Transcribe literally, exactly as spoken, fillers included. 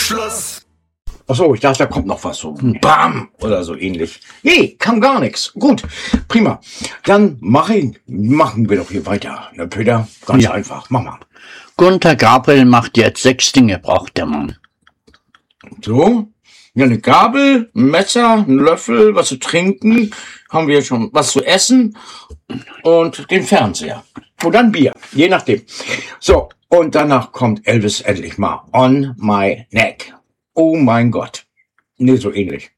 Schluss. Achso, ich dachte, da kommt noch was so. Bam! Oder so ähnlich. Nee, kam gar nichts. Gut, prima. Dann machen, machen wir doch hier weiter. Ne, Peter? Ganz Ja. einfach. Mach mal. Gunther Gabriel macht jetzt sechs Dinge, braucht der Mann. So. Ja, eine Gabel, ein Messer, ein Löffel, was zu trinken. Haben wir schon was zu essen. Und den Fernseher. Und dann Bier. Je nachdem. So. Und danach kommt Elvis endlich mal. On my neck. Oh mein Gott. Nee, so ähnlich.